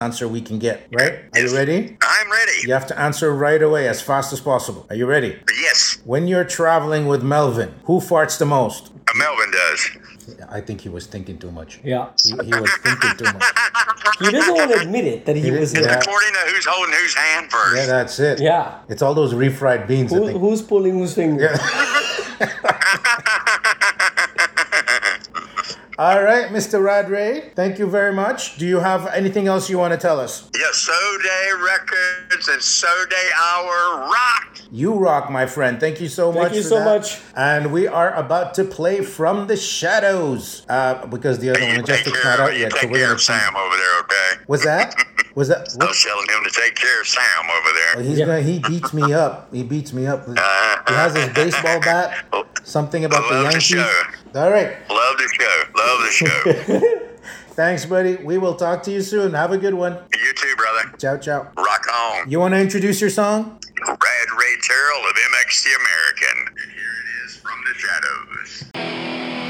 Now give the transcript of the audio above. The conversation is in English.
answer we can get, right? Are you ready? I'm ready. You have to answer right away as fast as possible. Are you ready? Yes. When you're traveling with Melvin, who farts the most? Melvin does. I think he was thinking too much. Yeah. He was thinking too much. He doesn't want to admit it that he was. Yeah. According to who's holding whose hand first. Yeah, that's it. Yeah. It's all those refried beans, I think. Who's pulling whose finger? All right, Mr. Radray, thank you very much. Do you have anything else you want to tell us? Yes, So Day Records and So Day Hour rock. You rock, my friend. Thank you so much. Thank you for so that. much. And we are about to play From the Shadows because the other one just not out You yet. So take we're care gonna of Sam over there, okay? Was that? Was that? I was telling him to take care of Sam over there. He beats me up. He beats me up. He has his baseball bat. Something about the Love the Yankees. show. All right. Love the show. Love the show. Thanks, buddy. We will talk to you soon. Have a good one. You too, brother. Ciao, ciao. Rock on. You want to introduce your song? Brad Ray Terrell of MX The American. And here it is, From the Shadows.